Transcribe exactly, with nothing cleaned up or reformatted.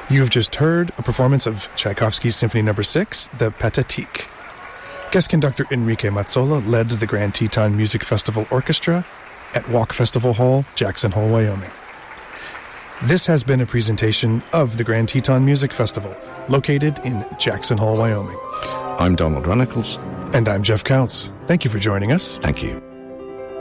You've just heard a performance of Tchaikovsky's Symphony Number six, the Pathétique. Guest conductor Enrique Mazzola led the Grand Teton Music Festival Orchestra at Walk Festival Hall, Jackson Hole, Wyoming. This has been a presentation of the Grand Teton Music Festival, located in Jackson Hole, Wyoming. I'm Donald Runnicles. And I'm Jeff Counts. Thank you for joining us. Thank you.